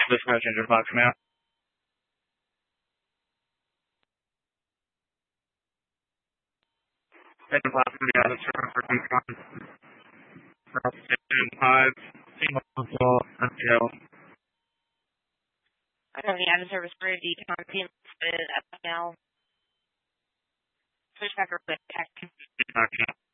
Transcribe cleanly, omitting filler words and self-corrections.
This messenger box now. Second class from the other term for Decon. Station 5, single console, MTL. I have the added service for Decon team at now. Switch back real quick.